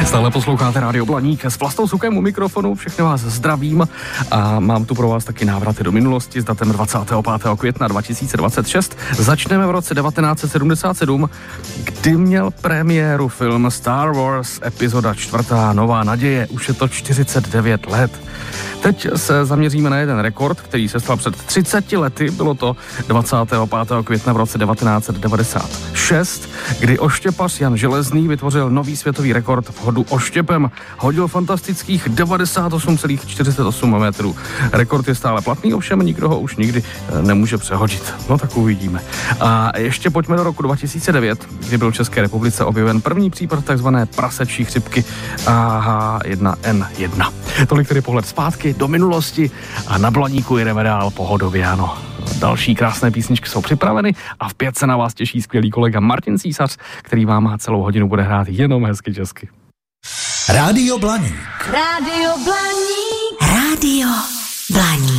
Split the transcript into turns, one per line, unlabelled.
Stále posloucháte Rádio Blaník s Vlastou Sukem u mikrofonu, všechny vás zdravím a mám tu pro vás taky návraty do minulosti s datem 25. května 2026. Začneme v roce 1977, kdy měl premiéru film Star Wars epizoda 4. Nová naděje. Už je to 49 let. Teď se zaměříme na jeden rekord, který se stal před 30 lety. Bylo to 25. května v roce 1996, kdy oštěpař Jan Železný vytvořil nový světový rekord v hodu oštěpem. Hodil fantastických 98,48 metrů. Rekord je stále platný, ovšem nikdo ho už nikdy nemůže přehodit. No tak uvidíme. A ještě pojďme do roku 2009, kdy byl v České republice objeven první případ takzvané prasečí chřipky AH1N1. Tolik tedy pohled zpátky do minulosti a na Blaníku jedeme dál pohodově, ano. Další krásné písničky jsou připraveny a v 5 se na vás těší skvělý kolega Martin Císař, který vám celou hodinu bude hrát jenom hezky česky.
Rádio Blaník.
Rádio Blaník.